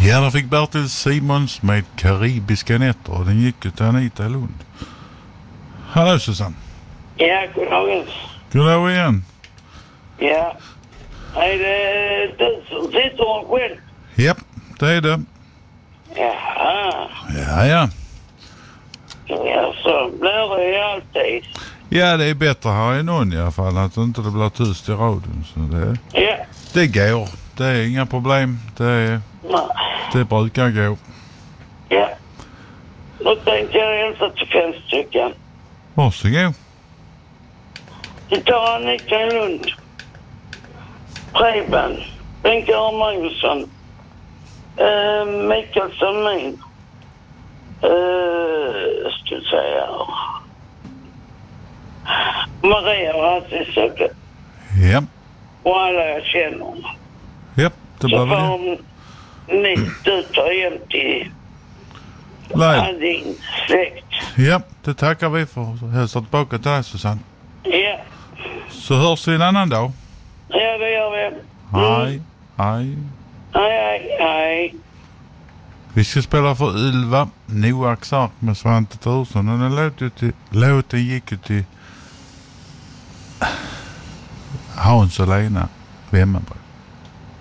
Ja, där fick Bertil Simons med Karibiska nätter och den gick ju till Anita Lund. Hallå Susanne. Ja, goddagens. Goddag igen. Ja. Är det du som sitter och själv? Japp, det är det. Jaha. Ja. Ja, så blir det ju alltid. Ja, det är bättre här i någon i alla fall att inte det blir tyst i radion. Så det går. Det är inga problem. Det brukar gå. Ja. Då tänkte jag hälsa till 5 stycken. Varsågod. Vi tar Anita Lund. Preben. Bengt-Göran Magnusson. Mikael Salmin. Ska jag säga. Maria och Hassi Söke. Ja. Och alla jag känner. Japp, det Så behöver får det. ni ta hem till din släkt. Ja, det tackar vi för. Hälsa tillbaka till dig, Susanne. Ja. Så hörs vi en annan dag. Ja, det gör vi. Hej. Hej. Vi ska spela för Ylva Noaks ark med Svante Thursson. Och den låten gick ju till Hans och Lena Wemmenberg.